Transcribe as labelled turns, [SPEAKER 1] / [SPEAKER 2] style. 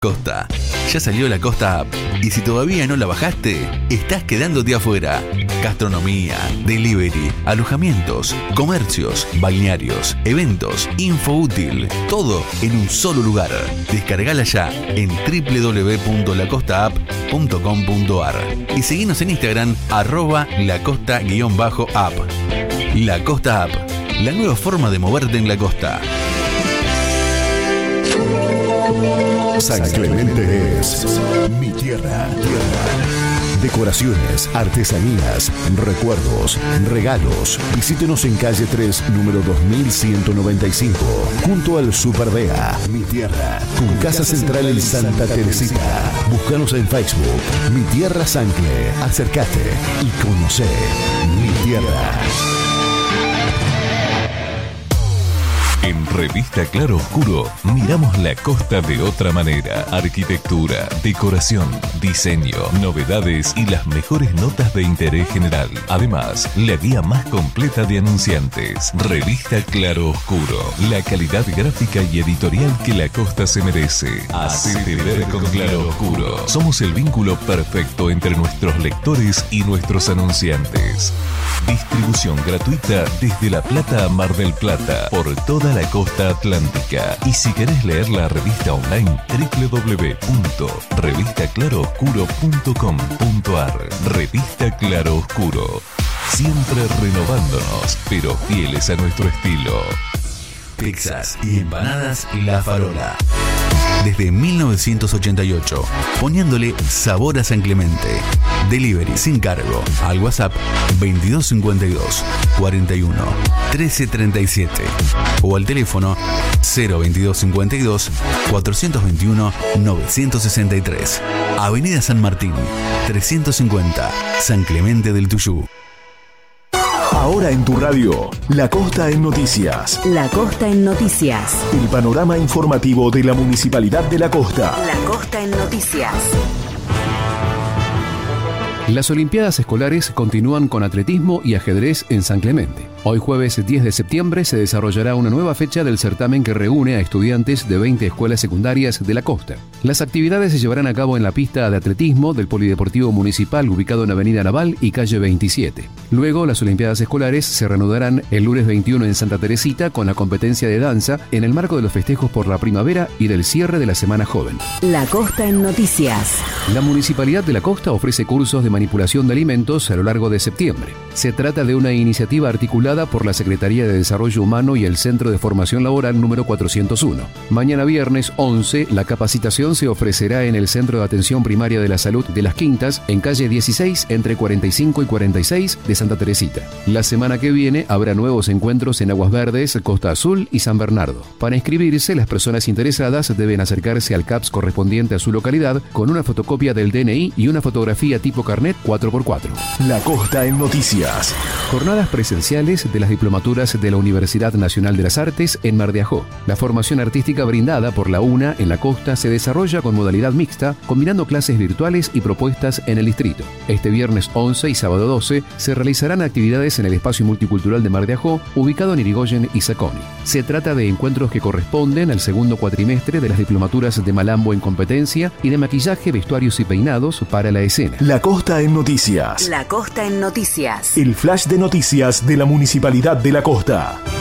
[SPEAKER 1] Costa. Ya salió la Costa App y si todavía no la bajaste, estás quedándote afuera. Gastronomía, delivery, alojamientos, comercios, balnearios, eventos, info útil, todo en un solo lugar. Descargala ya en www.lacostaapp.com.ar y seguinos en Instagram @lacosta_app. La Costa App, la nueva forma de moverte en la costa.
[SPEAKER 2] San Clemente es mi tierra. Decoraciones, artesanías, recuerdos, regalos. Visítenos en calle 3, número 2195, junto al Super Bea. Mi tierra, con casa central en Santa Teresita. Búscanos en Facebook, Mi Tierra Sancle. Acércate y conoce mi tierra.
[SPEAKER 3] En Revista Claro Oscuro miramos la costa de otra manera. Arquitectura, decoración, diseño, novedades y las mejores notas de interés general. Además, la guía más completa de anunciantes. Revista Claro Oscuro. La calidad gráfica y editorial que la costa se merece. Hacete ver con Claro Oscuro. Somos el vínculo perfecto entre nuestros lectores y nuestros anunciantes. Distribución gratuita desde La Plata a Mar del Plata por toda la costa atlántica. Y si querés leer la revista online, www.revistaclarooscuro.com.ar. Revista Claro Oscuro. Siempre renovándonos, pero fieles a nuestro estilo.
[SPEAKER 1] Pizzas y empanadas La Farola. Desde 1988, poniéndole sabor a San Clemente. Delivery sin cargo al WhatsApp 2252 41 1337 o al teléfono 02252 421 963. Avenida San Martín 350, San Clemente del Tuyú.
[SPEAKER 2] Ahora en tu radio, La Costa en Noticias.
[SPEAKER 4] La Costa en Noticias.
[SPEAKER 2] El panorama informativo de la Municipalidad de La Costa.
[SPEAKER 4] La Costa en Noticias.
[SPEAKER 5] Las Olimpiadas Escolares continúan con atletismo y ajedrez en San Clemente. Hoy jueves 10 de septiembre se desarrollará una nueva fecha del certamen que reúne a estudiantes de 20 escuelas secundarias de la costa. Las actividades se llevarán a cabo en la pista de atletismo del Polideportivo Municipal ubicado en Avenida Naval y calle 27. Luego, las Olimpiadas Escolares se reanudarán el lunes 21 en Santa Teresita con la competencia de danza en el marco de los festejos por la primavera y del cierre de la Semana Joven.
[SPEAKER 4] La Costa en Noticias.
[SPEAKER 5] La Municipalidad de la Costa ofrece cursos de manipulación de alimentos a lo largo de septiembre. Se trata de una iniciativa articulada por la Secretaría de Desarrollo Humano y el Centro de Formación Laboral número 401. Mañana viernes 11, la capacitación se ofrecerá en el Centro de Atención Primaria de la Salud de Las Quintas, en calle 16, entre 45 y 46 de Santa Teresita. La semana que viene habrá nuevos encuentros en Aguas Verdes, Costa Azul y San Bernardo. Para inscribirse, las personas interesadas deben acercarse al CAPS correspondiente a su localidad con una fotocopia del DNI y una fotografía tipo carnet 4x4.
[SPEAKER 2] La Costa en Noticias.
[SPEAKER 5] Jornadas presenciales de las diplomaturas de la Universidad Nacional de las Artes en Mar de Ajó. La formación artística brindada por la UNA en la costa se desarrolla con modalidad mixta, combinando clases virtuales y propuestas en el distrito. Este viernes 11 y sábado 12 se realizarán actividades en el espacio multicultural de Mar de Ajó, ubicado en Irigoyen y Saconi. Se trata de encuentros que corresponden al segundo cuatrimestre de las diplomaturas de Malambo en competencia y de maquillaje, vestuarios y peinados para la escena.
[SPEAKER 2] La Costa en Noticias.
[SPEAKER 4] La Costa en Noticias.
[SPEAKER 2] El flash de noticias de la Municipalidad de La Costa.